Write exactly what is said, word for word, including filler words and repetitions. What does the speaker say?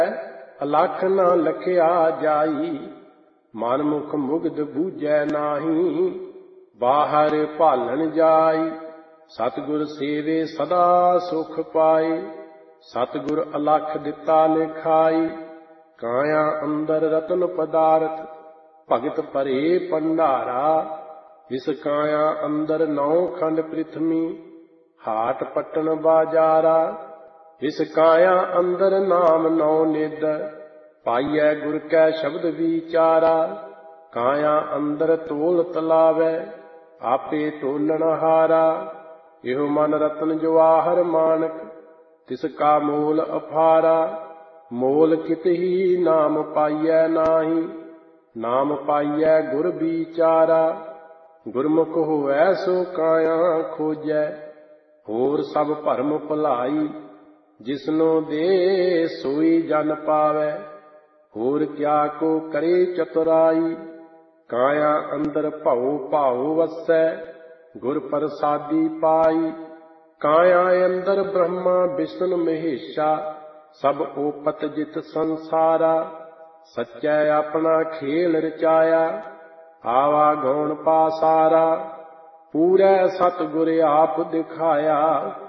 ਅਲਖ ਨਾ ਲਖਿਆ ਜਾਈ। ਮਨ ਮੁਖ ਮੁਗਧ ਬੂਝੈ ਨਾਹੀ, ਬਾਹਰ ਭਾਲਣ ਜਾਈ। ਸਤਿਗੁਰ ਸੇਵੇ ਸਦਾ ਸੁਖ ਪਾਏ, ਸਤਿਗੁਰ ਅਲਖ ਦਿੱਤਾ ਲਿਖਾਈ। ਕਾਇਆ ਅੰਦਰ ਰਤਨ ਪਦਾਰਥ, ਭਗਤ ਭਰੇ ਭੰਡਾਰਾ। ਇਸ ਕਾਇਆ ਅੰਦਰ ਨੌ ਖੰਡ ਪ੍ਰਿਥਵੀ, ਹਾਟ ਪਟਣ ਬਾਜਾਰਾ। ਇਸ ਕਾਇਆ ਅੰਦਰ ਨਾਮ ਨੌ ਨਿਧ, ਪਾਈਐ ਗੁਰ ਕੈ ਸ਼ਬਦ ਵਿਚਾਰਾ। ਕਾਇਆ ਅੰਦਰ ਤੋਲ ਤਲਾਵੈ, ਆਪੇ ਤੋਲਣ ਹਾਰਾ। ਇਹੋ ਮਨ ਰਤਨ ਜਵਾਹਰ ਮਾਨਕ, ਤਿਸ ਕਾ ਮੋਲ ਅਪਾਰਾ। ਮੋਲ ਕਿਤਹੀ ਨਾਮ ਪਾਈਐ ਨਾਹੀ, ਨਾਮ ਪਾਈਐ ਗੁਰ ਵਿਚਾਰਾ। ਗੁਰਮੁਖ ਹੋਵੈ ਸੋ ਕਾਇਆ ਖੋਜੈ, ਹੋਰ ਸਭ ਭਰਮ ਭੁਲਾਈ। ਜਿਸਨੂੰ ਦੇ ਸੋਈ ਜਨ ਪਾਵੈ, ਹੋਰ ਕਿਆ ਕੋ ਕਰੇ ਚਤੁਰਾਈ। ਕਾਇਆ ਅੰਦਰ ਭਉ ਭਾਉ ਵਸੈ, ਗੁਰ ਪ੍ਰਸਾਦੀ ਪਾਈ। ਕਾਇਆ ਅੰਦਰ ਬ੍ਰਹਮਾ ਵਿਸ਼ਨ ਮਹੇਸ਼ਾ, ਸਭ ਓਪਤ ਜਿਤ ਸੰਸਾਰਾ। ਸੱਚੈ ਆਪਣਾ ਖੇਲ ਰਚਾਇਆ, ਆਵਾ ਗੌਣ ਪਾਸਾਰਾ। ਪੂਰੈ ਸਤਿਗੁਰ ਆਪ ਦਿਖਾਇਆ,